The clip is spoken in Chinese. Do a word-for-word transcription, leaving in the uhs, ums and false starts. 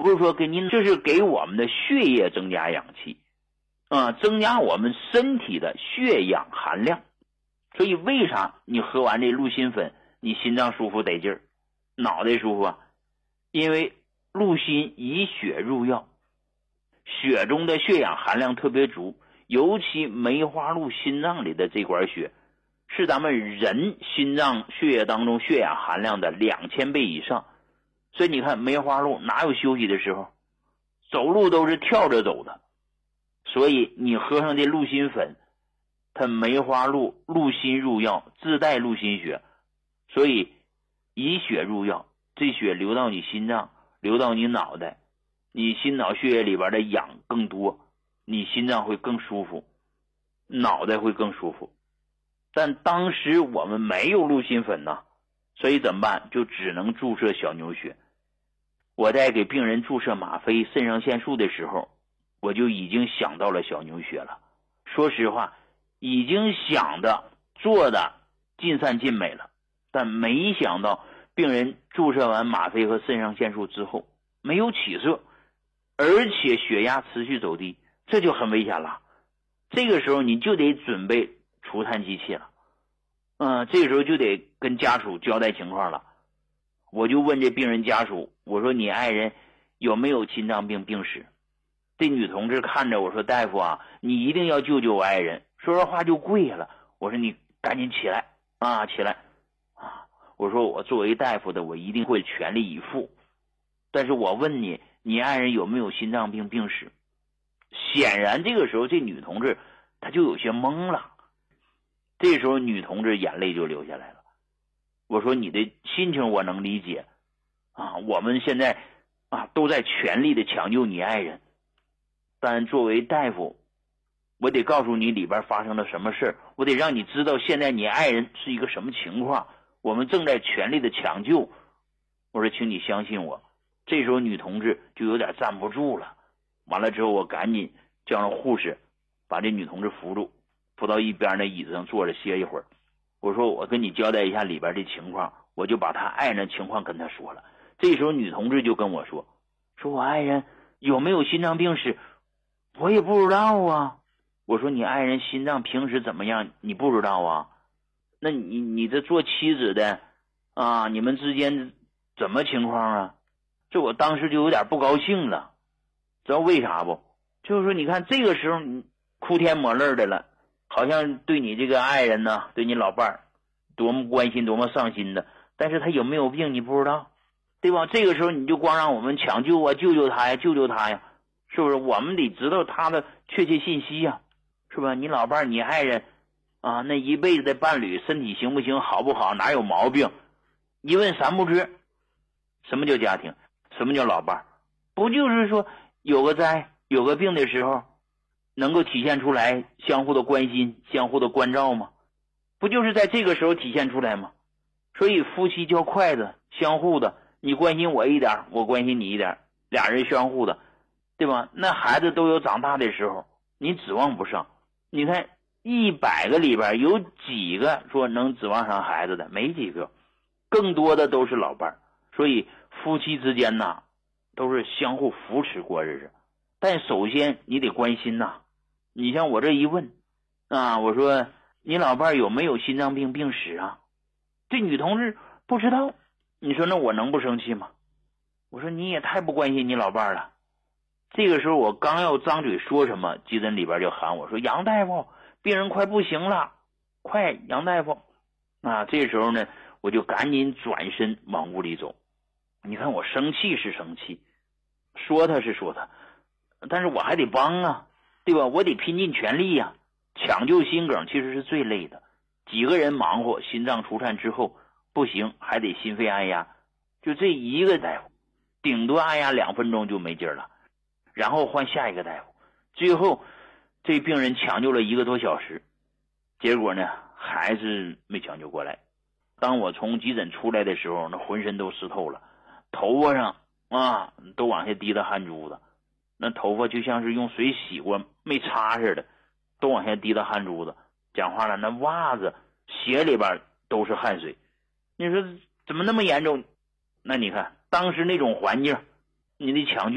不是说给您，这是给我们的血液增加氧气啊，增加我们身体的血氧含量。所以为啥你喝完这鹿心粉你心脏舒服得劲儿，脑袋舒服啊？因为鹿心以血入药，血中的血氧含量特别足，尤其梅花鹿心脏里的这管血是咱们人心脏血液当中血氧含量的两千倍以上。所以你看梅花鹿哪有休息的时候，走路都是跳着走的。所以你喝上这鹿心粉，它梅花鹿鹿心入药，自带鹿心血，所以以血入药，这血流到你心脏，流到你脑袋，你心脑血液里边的氧更多，你心脏会更舒服，脑袋会更舒服。但当时我们没有鹿心粉呢，所以怎么办？就只能注射小牛血。我在给病人注射吗啡、肾上腺素的时候，我就已经想到了小牛血了。说实话，已经想的做的尽善尽美了，但没想到病人注射完吗啡和肾上腺素之后没有起色，而且血压持续走低，这就很危险了。这个时候你就得准备除颤机器了，嗯，这个时候就得跟家属交代情况了。我就问这病人家属，我说你爱人有没有心脏病病史？这女同志看着我说，大夫啊，你一定要救救我爱人。说实话就跪下了，我说你赶紧起来啊，起来啊！我说我作为大夫的，我一定会全力以赴。但是我问你，你爱人有没有心脏病病史？显然这个时候这女同志她就有些懵了。这时候女同志眼泪就流下来了。我说你的心情我能理解啊，我们现在啊都在全力的抢救你爱人，但作为大夫，我得告诉你里边发生了什么事，我得让你知道现在你爱人是一个什么情况，我们正在全力的抢救。我说请你相信我。这时候女同志就有点站不住了，完了之后我赶紧叫上护士把这女同志扶住，扶到一边的椅子上坐着歇一会儿。我说我跟你交代一下里边的情况，我就把他爱人的情况跟他说了。这时候女同志就跟我说，说我爱人有没有心脏病史我也不知道啊。我说你爱人心脏平时怎么样你不知道啊？那你你这做妻子的啊，你们之间怎么情况啊？这我当时就有点不高兴了，知道为啥不？就是说你看这个时候你哭天抹泪的了，好像对你这个爱人呢，对你老伴儿多么关心多么上心的，但是他有没有病你不知道，对吧？这个时候你就光让我们抢救啊，救救他呀，救救他呀，是不是？我们得知道他的确切信息呀，是吧？你老伴儿你爱人啊，那一辈子的伴侣身体行不行好不好，哪有毛病，一问三不知。什么叫家庭？什么叫老伴儿？不就是说有个灾有个病的时候能够体现出来相互的关心相互的关照吗？不就是在这个时候体现出来吗？所以夫妻叫筷子，相互的，你关心我一点我关心你一点，俩人相互的，对吧？那孩子都有长大的时候，你指望不上。你看一百个里边有几个说能指望上孩子的？没几个，更多的都是老伴儿。所以夫妻之间呢都是相互扶持过日子，但首先你得关心呐。你像我这一问啊，我说你老伴儿有没有心脏病病史啊？这女同志不知道。你说那我能不生气吗？我说你也太不关心你老伴儿了。这个时候我刚要张嘴说什么，急诊里边就喊我说杨大夫，病人快不行了，快杨大夫啊！这时候呢我就赶紧转身往屋里走。你看我生气是生气，说他是说他，但是我还得帮啊，对吧？我得拼尽全力啊。抢救心梗其实是最累的，几个人忙活，心脏出颤之后不行，还得心肺按压，就这一个大夫顶多按压两分钟就没劲了，然后换下一个大夫，最后这病人抢救了一个多小时，结果呢还是没抢救过来。当我从急诊出来的时候，那浑身都湿透了，头发上啊都往下滴了汗珠子，那头发就像是用水洗过没擦似的，都往下滴了汗珠子。讲话了，那袜子鞋里边都是汗水。你说怎么那么严重？那你看当时那种环境，你得抢救